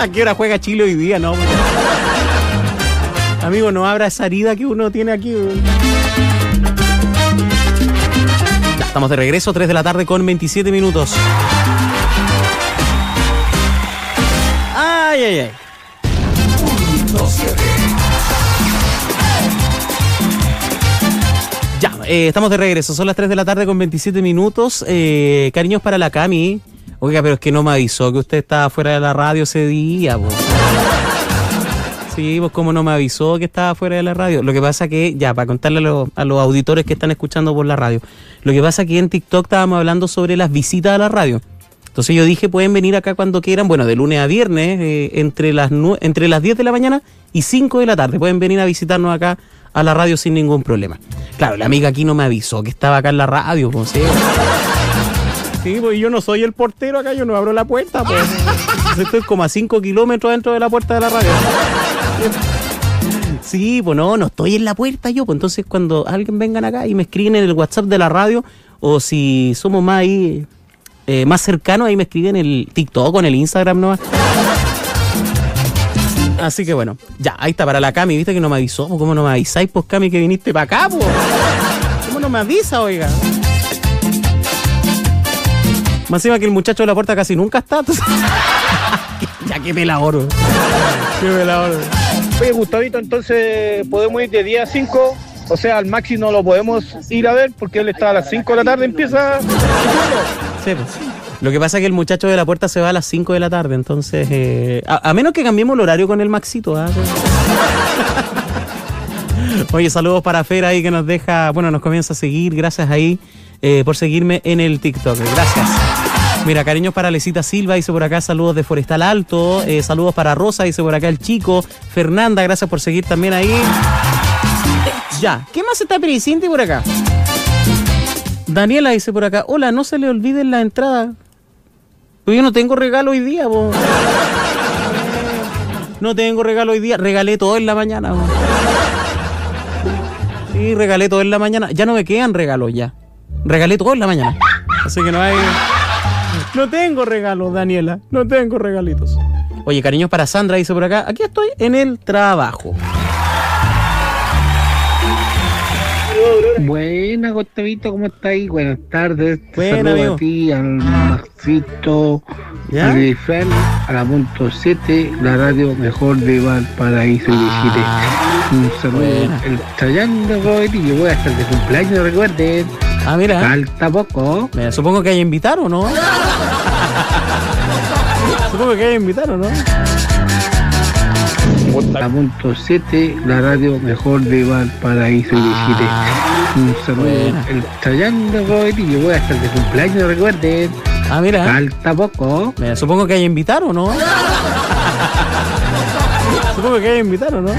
¿A qué hora juega Chile hoy día? No, amigo, no abra esa herida que uno tiene aquí. Ya, estamos de regreso, 3 de la tarde con 27 minutos. Ay, ay, ay. Ya, estamos de regreso, son las 3 de la tarde con 27 minutos. Cariños para la Cami. Oiga, pero es que no me avisó que usted estaba fuera de la radio ese día, po. Sí, pues como no me avisó que estaba fuera de la radio. Lo que pasa que, ya, para contarle a los auditores que están escuchando por la radio, lo que pasa que en TikTok estábamos hablando sobre las visitas a la radio. Entonces yo dije, pueden venir acá cuando quieran, bueno, de lunes a viernes, entre las 10 de la mañana y 5 de la tarde. Pueden venir a visitarnos acá a la radio sin ningún problema. Claro, la amiga aquí no me avisó que estaba acá en la radio, pues, ¿sí? Sí, pues yo no soy el portero acá, yo no abro la puerta, pues. Estoy como a 5 kilómetros dentro de la puerta de la radio. Sí, pues no estoy en la puerta yo, pues entonces cuando alguien vengan acá y me escriben en el WhatsApp de la radio, o si somos más ahí, más cercanos, ahí me escriben en el TikTok o en el Instagram nomás. Así que bueno, ya, ahí está, para la Cami, viste que no me avisó, ¿cómo no me avisáis, pues Cami, que viniste para acá, pues? ¿Cómo no me avisa, oiga? Más encima que el muchacho de la puerta casi nunca está. Ya que me la oro. Oye, Gustavito, entonces podemos ir de 10 a 5. O sea, al Maxi no lo podemos ir a ver porque él está a las 5 de la tarde, empieza. Sí, pues. Lo que pasa es que el muchacho de la puerta se va a las 5 de la tarde, entonces... a menos que cambiemos el horario con el Maxito, ¿eh? Oye, saludos para Fer ahí que nos deja... Bueno, nos comienza a seguir, gracias ahí por seguirme en el TikTok, gracias. Mira, cariños para Lesita Silva, dice por acá, saludos de Forestal Alto, saludos para Rosa, dice por acá el chico, Fernanda, gracias por seguir también ahí. Ya, ¿qué más está presente por acá? Daniela dice por acá, hola, no se le olviden la entrada. Pues yo no tengo regalo hoy día, po. No tengo regalo hoy día, regalé todo en la mañana, po. Sí, regalé todo en la mañana, ya no me quedan regalos ya. Regalé todo en la mañana, así que no hay... No tengo regalos, Daniela. No tengo regalitos. Oye, cariños para Sandra, dice por acá. Aquí estoy en el trabajo. Buena, Gustavito, ¿cómo estáis? Buenas tardes. Buena, saludo amigo. a ti, al Maxito, ¿Ya? al Edifran, a la punto 7, la radio mejor de Valparaíso y de Chile. Un saludo, buena. el Chayán de Robetillo. Voy a estar de cumpleaños, recuerden. Ah, mira. Falta poco. Mira, supongo que hay que invitar, ¿o no? Supongo que hay que invitar, ¿o no? La punto 7, la radio mejor de Valparaíso y de Chile. Un saludo, buena. el Chayán de Robetillo. Voy a estar de cumpleaños, recuerden. Ah, mira. Falta poco. Mira, supongo que hay que invitar, ¿o no? Supongo que hay que invitar, ¿o no?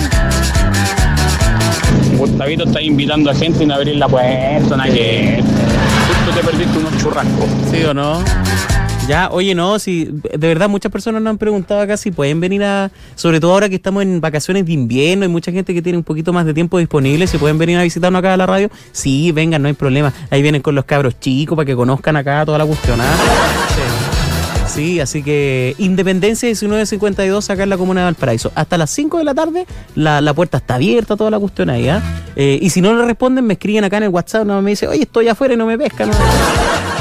Gustavito está invitando a gente y no abrir la puerta, nada que... Justo te perdiste unos churrascos. ¿Sí o no? Ya, oye, no, si de verdad muchas personas nos han preguntado acá si pueden venir a, sobre todo ahora que estamos en vacaciones de invierno, hay mucha gente que tiene un poquito más de tiempo disponible, si pueden venir a visitarnos acá a la radio, sí, vengan, no hay problema, ahí vienen con los cabros chicos para que conozcan acá toda la cuestión, ¿ah? Sí, así que Independencia 1952 acá en la comuna de Valparaíso. Hasta las 5 de la tarde la puerta está abierta, toda la cuestión ahí, ¿ah? Y si no le responden, me escriben acá en el WhatsApp, no me dicen, oye, estoy afuera y no me pescan, ¿no?